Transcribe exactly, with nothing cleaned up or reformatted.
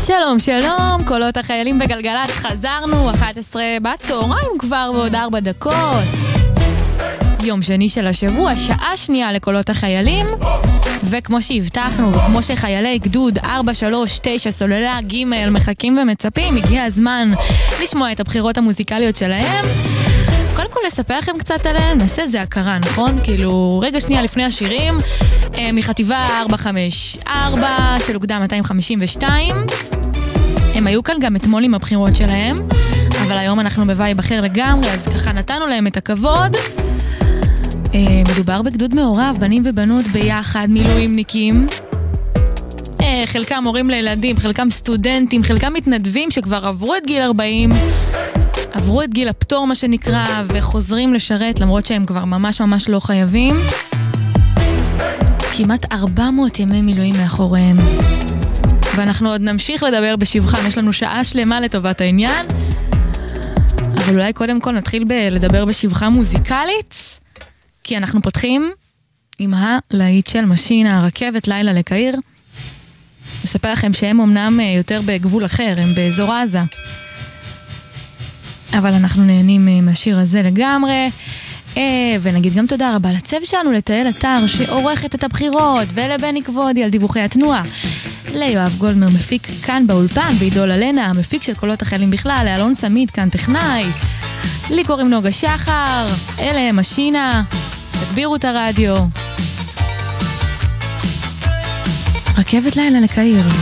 שלום, שלום, קולות החיילים בגלגלת, חזרנו, אחת עשרה בצהריים כבר ועוד ארבע דקות. יום שני של השבוע, שעה שנייה לקולות החיילים, וכמו שהבטחנו, וכמו שחיילי גדוד ארבע שלוש תשע סוללה ג' מחכים ומצפים, הגיע הזמן לשמוע את הבחירות המוזיקליות שלהם. קודם כל לספר לכם קצת עליהם, נעשה זה הכרה, נכון? כאילו, רגע שנייה לפני השירים, מחטיבה ארבע חמש ארבע של אוגדה מאתיים חמישים ושתיים. הם היו כאן גם אתמול עם הבחירות שלהם, אבל היום אנחנו בבית אחר לגמרי, אז ככה נתנו להם את הכבוד. מדובר בגדוד מעורב, בנים ובנות ביחד, מילואימניקים. חלקם הורים לילדים, חלקם סטודנטים, חלקם מתנדבים שכבר עברו את גיל ארבעים, עברו את גיל הפטור מה שנקרא, וחוזרים לשרת למרות שהם כבר ממש ממש לא חייבים. כמעט ארבע מאות ימי מילואים מאחוריהם. ואנחנו עוד נמשיך לדבר בשבחם, יש לנו שעה שלמה לטובת העניין. אבל אולי קודם כל נתחיל ב- לדבר בשבחם מוזיקלית, כי אנחנו פותחים עם הלהיט של משינה, הרכבת לילה לקהיר. נספר לכם שהם אמנם יותר בגבול אחר, הם באזור עזה. אבל אנחנו נהנים מהשיר הזה לגמרי. ונגיד גם תודה רבה לצוות שלנו, לתהל אתר שעורכת את הבחירות, ולבני כבודי על דיווחי התנועה, ליואב גולדמר מפיק כאן באולפן, ועידו ללנה המפיק של קולות החיילים בכלל, לאלון סמית כאן טכנאי, לי קוראים נוגה שחר, אלה משינה, תגבירו את הרדיו. רכבת לילה לקהיר.